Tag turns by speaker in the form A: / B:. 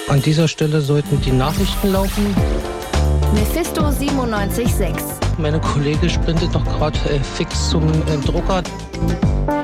A: An dieser Stelle sollten die Nachrichten laufen.
B: Mephisto 97.6.
A: Meine Kollegin sprintet noch gerade fix zum Drucker.